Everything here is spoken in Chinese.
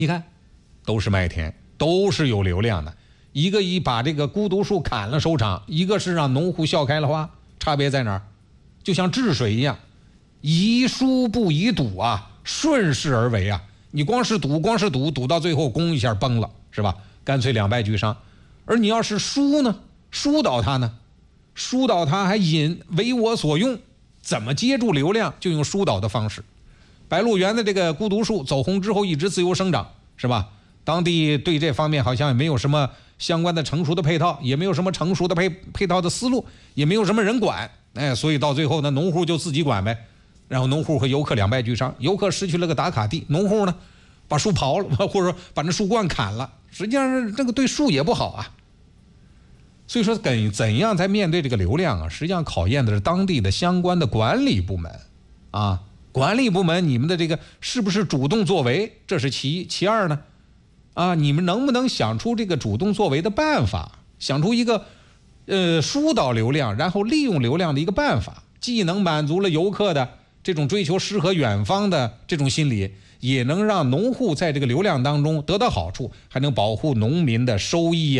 你看，都是麦田，都是有流量的。一个把这个孤独树砍了收场，一个是让农户笑开了花，差别在哪儿？就像治水一样，宜疏不宜堵啊，顺势而为啊。你光是堵到最后咣一下崩了，是吧？干脆两败俱伤。而你要是疏呢，疏导它呢，疏导它还为我所用，怎么接住流量？就用疏导的方式。白鹿原的这个孤独树走红之后一直自由生长，是吧？当地对这方面好像也没有什么相关的成熟的配套，也没有什么成熟的配套的思路，也没有什么人管，所以到最后呢，农户就自己管呗。然后农户和游客两败俱伤，游客失去了个打卡地，农户呢把树刨了，或者说把那树冠砍了，实际上这个对树也不好啊。所以说怎样在面对这个流量啊，实际上考验的是当地的相关的管理部门啊。管理部门你们的这个是不是主动作为，这是其二呢？你们能不能想出这个主动作为的办法，想出一个疏导流量，然后利用流量的一个办法，既能满足了游客的这种追求诗和远方的这种心理，也能让农户在这个流量当中得到好处，还能保护农民的收益